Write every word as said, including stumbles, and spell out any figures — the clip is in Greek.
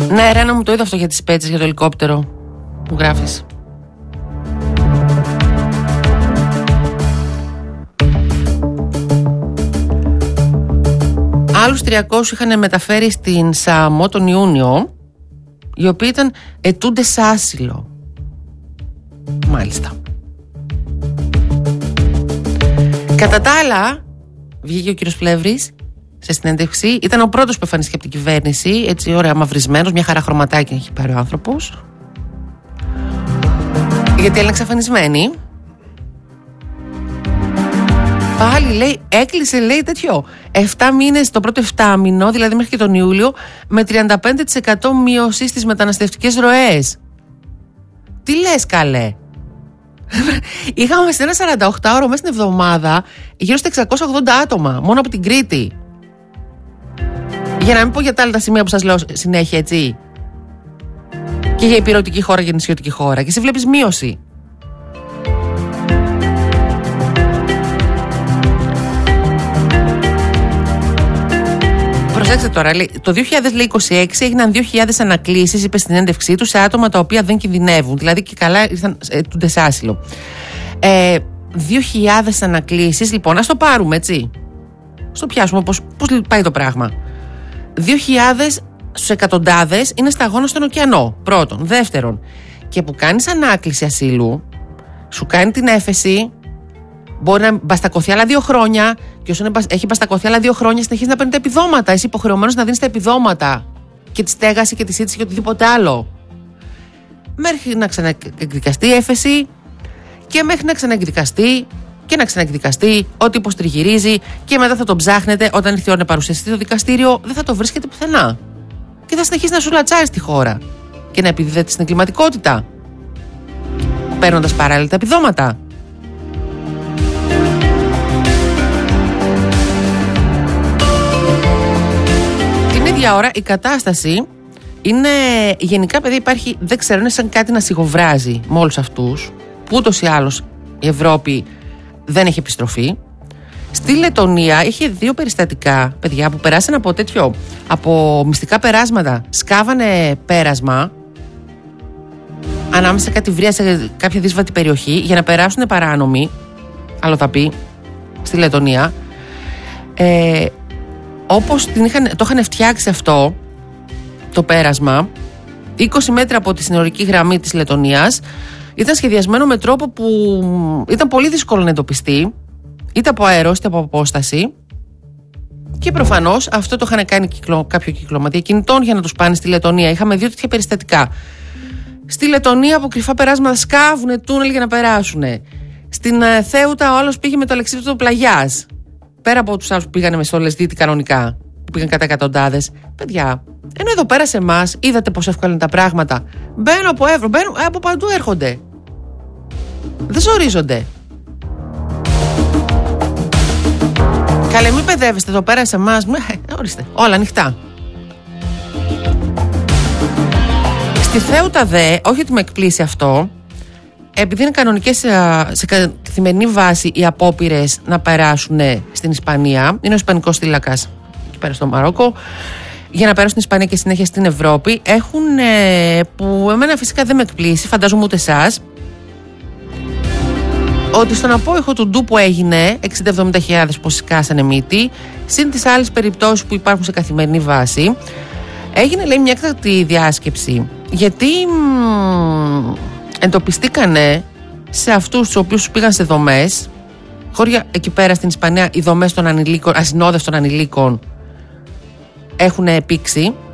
Ναι, Ρένα, μου το είδα αυτό για τις πέτσες, για το ελικόπτερο που γράφεις. Άλλους τριακόσιους είχαν μεταφέρει στην Σαμό τον Ιούνιο, οι οποίοι ήταν αιτούντες άσυλο. Μάλιστα. Κατά τα άλλα, βγήκε ο κύριος Πλεύρης σε συνέντευξη. Ήταν ο πρώτος που εμφανίστηκε από την κυβέρνηση. Έτσι, ωραία, μαυρισμένος, μια χαρά χρωματάκι έχει πάρει ο άνθρωπος. Γιατί είναι εξαφανισμένη. Πάλι λέει, έκλεισε, λέει τέτοιο. εφτά μήνες το πρώτο εφτά μήνο, δηλαδή μέχρι και τον Ιούλιο, με τριάντα πέντε τοις εκατό μείωση στις μεταναστευτικές ροές. Τι λες, καλέ? Είχαμε σε ένα σαρανταοκτάωρο μέσα στην εβδομάδα γύρω στα εξακόσια ογδόντα άτομα, μόνο από την Κρήτη. Για να μην πω για τα άλλα τα σημεία που σας λέω συνέχεια, έτσι. Και για υπηρετική χώρα και νησιωτική χώρα. Και εσύ βλέπεις μείωση. Προσέξτε τώρα, το δύο χιλιάδες είκοσι έξι έγιναν δύο χιλιάδες ανακλήσεις, είπε στην έντευξή του, σε άτομα τα οποία δεν κινδυνεύουν. Δηλαδή και καλά ήρθαν τούνται σε άσυλο. Ε, δύο χιλιάδες ανακλήσεις, λοιπόν, ας το πάρουμε, έτσι. Στο πιάσουμε πώς, πώς πάει το πράγμα. δύο χιλιάδες στους εκατοντάδες είναι σταγόνα στον ωκεανό. Πρώτον. Δεύτερον, και που κάνεις ανάκληση ασύλου, σου κάνει την έφεση. Μπορεί να μπαστακωθεί άλλα δύο χρόνια, και όσο έχει μπαστακωθεί άλλα δύο χρόνια, συνεχίζει να παίρνει τα επιδόματα. Είσαι υποχρεωμένος να δίνεις τα επιδόματα και τη στέγαση και τη σύντηση και οτιδήποτε άλλο. Μέχρι να ξαναεκδικαστεί η έφεση και μέχρι να ξαναεκδικαστεί και να ξαναεκδικαστεί ό,τι υποστριγυρίζει, και μετά θα τον ψάχνετε όταν ήρθε η ώρα να παρουσιαστεί το δικαστήριο, δεν θα το βρίσκετε πουθενά. Και θα συνεχίσει να σου λατσάρει στη χώρα και να επιδίδεται στην εγκληματικότητα, παίρνοντας παράλληλα τα επιδόματα. Για ώρα η κατάσταση είναι γενικά, παιδί, υπάρχει, δεν ξέρω, είναι σαν κάτι να σιγοβράζει με όλους αυτούς που ούτως ή άλλως η Ευρώπη δεν έχει επιστροφή. Στη Λετωνία είχε δύο περιστατικά, παιδιά, που περάσαν από τέτοιο, από μυστικά περάσματα. Σκάβανε πέρασμα ανάμεσα σε κάτι βρία, σε κάποια δύσβατη περιοχή, για να περάσουν παράνομοι, αλλοδαποί, στη Λετωνία. Ε, Όπως την είχαν, το είχαν φτιάξει αυτό το πέρασμα, είκοσι μέτρα από τη συνορική γραμμή της Λετωνίας, ήταν σχεδιασμένο με τρόπο που ήταν πολύ δύσκολο να εντοπιστεί, είτε από αέρος είτε από απόσταση, και προφανώς αυτό το είχαν κάνει κυκλο, κάποιο κυκλωματία κινητών για να τους πάνε στη Λετωνία. Είχαμε δύο τέτοια περιστατικά. Στη Λετωνία από κρυφά περάσματα σκάβουνε τούνελ για να περάσουν. Στην uh, Θέουτα ο άλλος πήγε με το αλεξίπτωτο πλαγιάς. Πέρα από τους άλλους που πήγανε με στόλες δίτη κανονικά, που πήγαν κατά εκατοντάδες. Παιδιά, ενώ εδώ πέρα σε εμάς είδατε πως εύκολα είναι τα πράγματα. Μπαίνουν από Εύρο, μπαίνουν, από παντού έρχονται. Δεν ζορίζονται. Καλέ, μην παιδεύεστε εδώ πέρα σε εμάς. Ε, ορίστε, όλα ανοιχτά. Στη Θέουτα δε, όχι ότι με εκπλήσει αυτό, επειδή είναι κανονικές σε καθημερινή βάση οι απόπειρες να περάσουν στην Ισπανία, είναι ο Ισπανικός θύλακας εκεί πέρα στο Μαρόκο, για να περάσουν στην Ισπανία και συνέχεια στην Ευρώπη, έχουν, που εμένα φυσικά δεν με εκπλήσει, φαντάζομαι ούτε εσάς, ότι στον απόϊχο του ντου που έγινε, εξήντα με εβδομήντα χιλιάδες που σκάσανε μύτη, συν τις άλλες περιπτώσεις που υπάρχουν σε καθημερινή βάση, έγινε, λέει, μια έκτακτη διάσκεψη, γιατί μ, εντοπιστήκανε σε αυτούς τους οποίους πήγαν σε δομές, χώρια εκεί πέρα στην Ισπανία, οι δομές των ανηλίκων, ασυνόδευτων ανηλίκων έχουν επήξει